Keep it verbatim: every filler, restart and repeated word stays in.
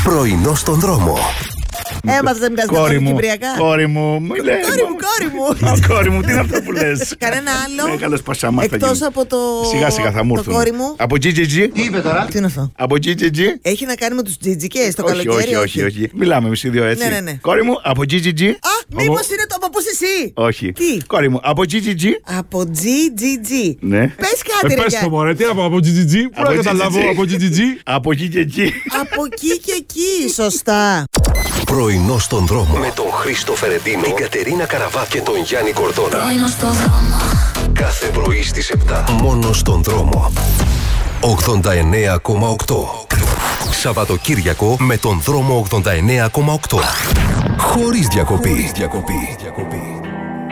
Πρωινό στον δρόμο. Έμαθα να μιλάς Κόρη μου, κυπριακά. κόρη μου, μου λέει. Κόρη μου, κόρη μου. Κόρη μου, τι είναι αυτό που λες? Κανένα άλλο. Ναι, καλώς πασάμα θα Εκτός γίνει. από το. Σιγά σιγά θα μου το έρθουν. κόρη μου. Από τζι τζι τζι. Τι είπε τώρα? Τι είναι αυτό? Από τζι τζι τζι. Έχει να κάνει με τους τζιτζικές το Όχι, καλοκαίρι. όχι, όχι, όχι. Μιλάμε εμείς οι δύο έτσι. Ναι, ναι, ναι. Κόρη μου, από τζι τζι τζι. Α, μήπως είναι το από πού εσύ? Όχι. Τι? Κόρη μου, από τζι τζι τζι. Από τζι τζι τζι. Ναι. Πες κάτι, Ε, ρε πες γεια. το μωρέ, τι από από τζι τζι τζι, πού να Από καταλάβω τζι τζι τζι. από τζι τζι τζι. Από εκεί και εκεί. Από εκεί και εκεί, σωστά. Πρωινό στον δρόμο. Με τον Χρήστο Φερεντίνο, την Κατερίνα Καραβά και τον Γιάννη Κορδόνα. Πρωινό στον δρόμο. Κάθε πρωί στις επτά. Μόνο στον δρόμο. ογδόντα εννέα κόμμα οκτώ. Σαββατοκύριακο με τον δρόμο ογδόντα εννέα κόμμα οκτώ. Χωρίς διακοπή. Χωρίς διακοπή.